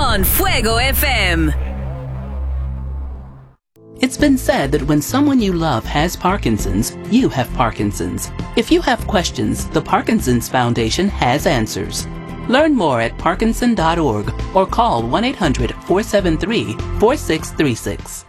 on Fuego FM. It's been said that when someone you love has Parkinson's, you have Parkinson's. If you have questions, the Parkinson's Foundation has answers. Learn more at parkinson.org or call 1-800-473-4636.